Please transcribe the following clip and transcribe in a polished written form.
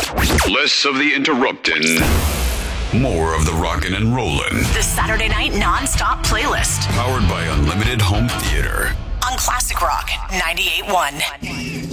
Less of the interrupting. More of the rockin' and rollin'. The Saturday Night Non-Stop Playlist. Powered by Unlimited Home Theater. On Classic Rock 98.1.